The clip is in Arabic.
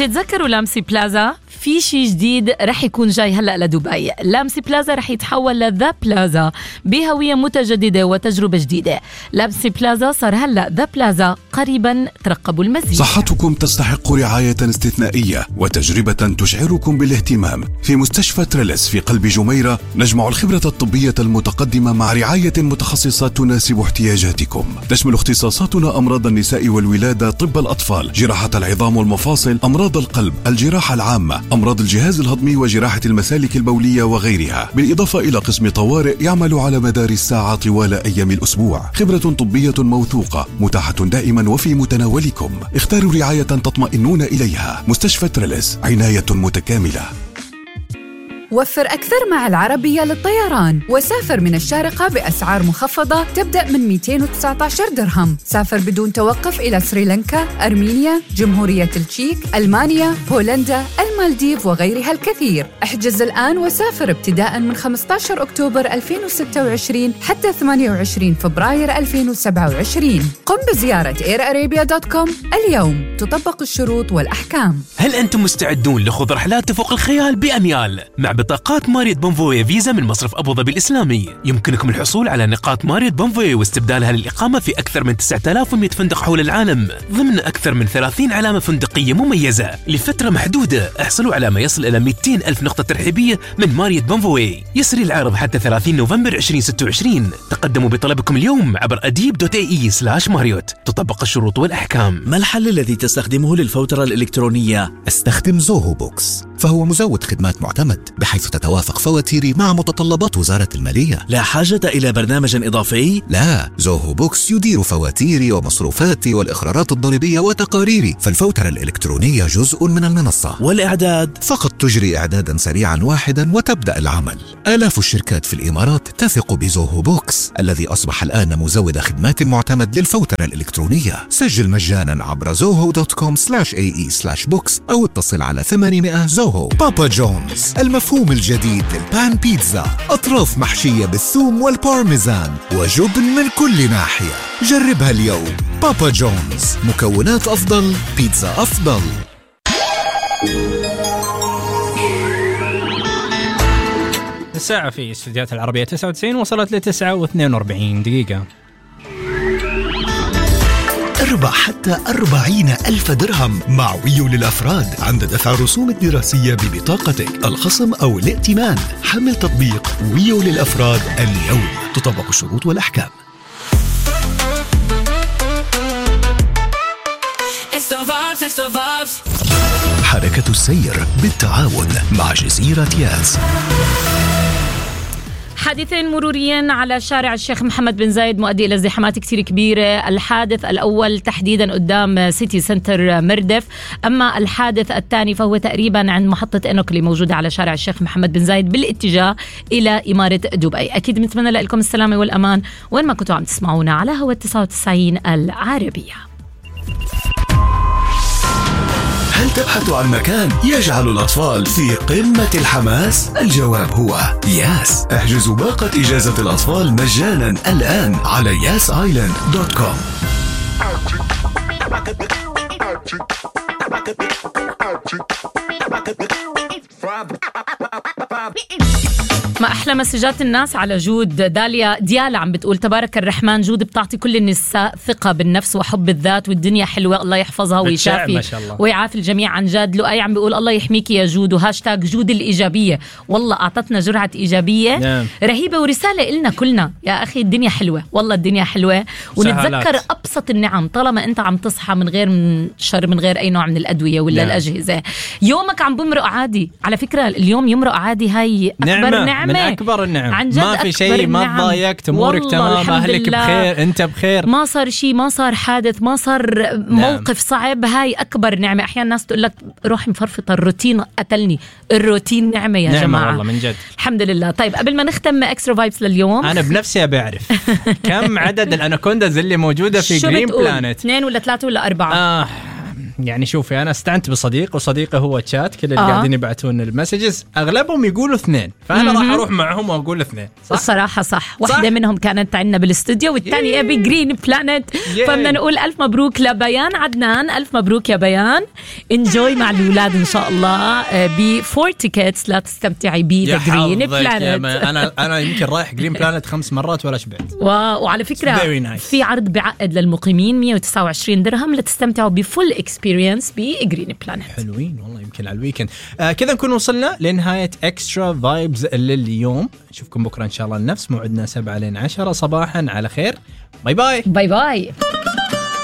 بتتذكروا لامسي بلازا؟ في شيء جديد رح يكون جاي هلأ لدبي. لامسي بلازا رح يتحول لذا بلازا بهوية متجددة وتجربة جديدة. لامسي بلازا صار هلأ ذا بلازا، قريبا ترقبوا المزيد. صحتكم تستحق رعاية استثنائية وتجربة تشعركم بالاهتمام. في مستشفى تريلس في قلب جميرة نجمع الخبرة الطبية المتقدمة مع رعاية متخصصة تناسب احتياجاتكم. تشمل اختصاصاتنا أمراض النساء والولادة، طب الأطفال، جراحة العظام والمفاصل، أمراض القلب، الجراحة العامة، أمراض الجهاز الهضمي وجراحة المسالك البولية وغيرها، بالإضافة إلى قسم طوارئ يعمل على مدار الساعة طوال أيام الأسبوع. خبرة طبية موثوقة متاحة دائما وفي متناولكم. اختاروا رعاية تطمئنون إليها. مستشفى تريلس، عناية متكاملة. وفر أكثر مع العربية للطيران وسافر من الشارقة بأسعار مخفضة تبدأ من 219 درهم. سافر بدون توقف إلى سريلانكا، أرمينيا، جمهورية التشيك، ألمانيا، هولندا، المالديف وغيرها الكثير. احجز الآن وسافر ابتداء من 15 أكتوبر 2026 حتى 28 فبراير 2027. قم بزيارة airarabia.com اليوم. تطبق الشروط والأحكام. هل أنتم مستعدون لخوض رحلات تفوق الخيال بأميال؟ مع بطاقات ماريوت بونفوي فيزا من مصرف أبو ظبي الإسلامي يمكنكم الحصول على نقاط ماريوت بونفوي واستبدالها للإقامة في أكثر من 9100 فندق حول العالم ضمن أكثر من 30 علامة فندقية مميزة لفترة محدودة. احصلوا على ما يصل إلى 200 ألف نقطة ترحيبية من ماريوت بونفوي. يسري العرض حتى 30 نوفمبر 2026. تقدموا بطلبكم اليوم عبر adib.ae/marriott. تطبق الشروط والأحكام. ما الحل الذي تستخدمه للفوترة الإلكترونية؟ استخدم زوهو بوكس، فهو مزود خدمات معتمد بحيث تتوافق فواتيري مع متطلبات وزارة المالية. لا حاجة إلى برنامج إضافي؟ لا، زوهو بوكس يدير فواتيري ومصروفاتي والإقرارات الضريبية وتقاريري، فالفوترة الإلكترونية جزء من المنصة. والإعداد؟ فقط تجري إعدادا سريعا واحدا وتبدأ العمل. آلاف الشركات في الإمارات تثق بزوهو بوكس الذي أصبح الآن مزود خدمات معتمد للفوترة الإلكترونية. سجل مجانا عبر zoho.com/ae/books أو اتصل على 800 زوهو. بابا جونز، المفهوم الجديد للبان بيتزا، أطراف محشية بالثوم والبارميزان وجبن من كل ناحية. جربها اليوم. بابا جونز، مكونات أفضل، بيتزا أفضل. الساعة في استديوهات العربية 99 وصلت ل 9:42 دقيقة. اربح حتى 40,000 درهم مع ويو للأفراد عند دفع الرسوم الدراسية ببطاقتك، الخصم أو الائتمان. حمل تطبيق ويو للأفراد اليوم. تطبق الشروط والأحكام. حركة السير بالتعاون مع جزيرة ياس. حادثين مروريين على شارع الشيخ محمد بن زايد مؤدي إلى ازدحامات كتير كبيرة. الحادث الأول تحديدا قدام سيتي سنتر مردف، أما الحادث الثاني فهو تقريبا عند محطة إنوك اللي موجودة على شارع الشيخ محمد بن زايد بالاتجاه إلى إمارة دبي. أكيد بنتمنى لكم السلامة والأمان وين ما كنتوا عم تسمعونا على هوا 99 العربية. هل تبحث عن مكان يجعل الأطفال في قمة الحماس؟ الجواب هو ياس. احجزوا باقة إجازة الأطفال مجانا الآن على yasisland.com. ما أحلى مسجات الناس على جود. ديالا عم بتقول تبارك الرحمن، جود بتعطي كل النساء ثقة بالنفس وحب الذات والدنيا حلوة، الله يحفظها ويشافي ويعافي الجميع عن جد. لؤي عم بيقول الله يحميك يا جود، وهاشتاج جود الإيجابية. والله أعطتنا جرعة إيجابية رهيبة ورسالة إلنا كلنا يا أخي. الدنيا حلوة، والله الدنيا حلوة، ونتذكر أبسط النعم طالما أنت عم تصحى من غير شر، من غير أي نوع من الأدوية ولا الأجهزة. يومك عم بمرق عادي. على فكرة اليوم يمرق عادي، هاي أكبر نعمة. من أكبر النعم. عن جد ما في شيء، ما تضايقت، أمورك تمام، أهلك بخير، أنت بخير، ما صار شيء، ما صار حادث، ما صار موقف صعب. هاي أكبر نعمة. أحيانا الناس تقول لك روح مفرفطة، الروتين قتلني. الروتين نعمة يا جماعة والله من جد. الحمد لله. طيب قبل ما نختم إكسترا فايبس لليوم، أنا بنفسي أبعرف كم عدد الأناكونداز اللي موجودة في جرين بلانت. 2 ولا 3 ولا 4؟ يعني شوفي أنا استعنت بصديق وصديقه هو تشات، كل اللي قاعدين يبعثون المسجز أغلبهم يقولوا 2، فأنا راح أروح معهم وأقول 2. صح؟ الصراحة صح. واحدة منهم كانت عندنا بالاستوديو والثانية أبي جرين بلانت. فبدنا نقول ألف مبروك لبيان عدنان، ألف مبروك يا بيان. انجوي مع الأولاد إن شاء الله ب4 تيكتس لا تستمتعي بي جرين بلانت. أنا يمكن رايح جرين بلانت 5 مرات ولا شبعت. وعلى فكرة في عرض بعقد للمقيمين 129 درهم لتستمتعوا بفول اكسبيرينس بجرين بلانت. حلوين والله. يمكن على الويكند كذا نكون وصلنا لنهاية اكسترا فايبز لليوم. نشوفكم بكرة إن شاء الله نفس موعدنا 7 ل 10 صباحا على خير. باي باي. باي باي.